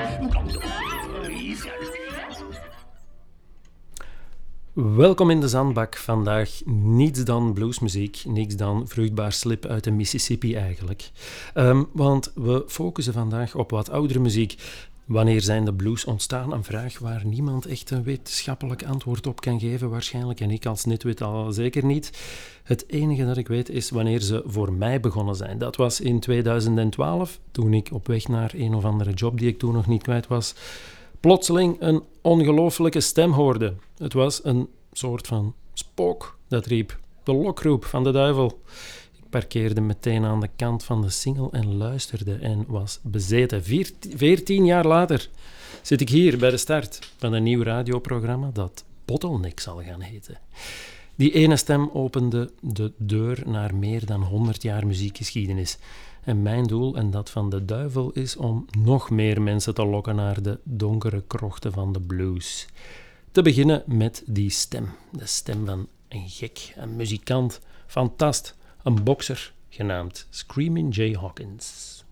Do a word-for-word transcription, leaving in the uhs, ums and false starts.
Welkom in de zandbak. Vandaag niets dan bluesmuziek, niks dan vruchtbaar slip uit de Mississippi eigenlijk. Um, want we focussen vandaag op wat oudere muziek. Wanneer zijn de blues ontstaan? Een vraag waar niemand echt een wetenschappelijk antwoord op kan geven, waarschijnlijk. En ik als nitwit al zeker niet. Het enige dat ik weet is wanneer ze voor mij begonnen zijn. Dat was in tweeduizend twaalf, toen ik op weg naar een of andere job die ik toen nog niet kwijt was, plotseling een ongelooflijke stem hoorde. Het was een soort van spook dat riep, de lokroep van de duivel. Ik parkeerde meteen aan de kant van de single en luisterde en was bezeten. Veertien jaar later zit ik hier bij de start van een nieuw radioprogramma dat Bottleneck zal gaan heten. Die ene stem opende de deur naar meer dan honderd jaar muziekgeschiedenis. En mijn doel en dat van de duivel is om nog meer mensen te lokken naar de donkere krochten van de blues. Te beginnen met die stem. De stem van een gek, een muzikant, fantast, een bokser, genaamd Screamin' Jay Hawkins.